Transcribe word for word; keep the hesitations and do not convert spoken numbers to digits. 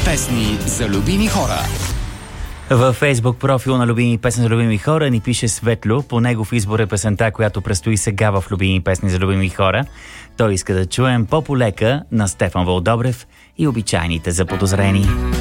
песни за любими хора. Във Фейсбук профил на Любими песни за любими хора ни пише Светло. По негов избор е песента, която предстои сега в Любими песни за любими хора. Той иска да чуем По полека на Стефан Вълдобрев и Обичайните заподозрени.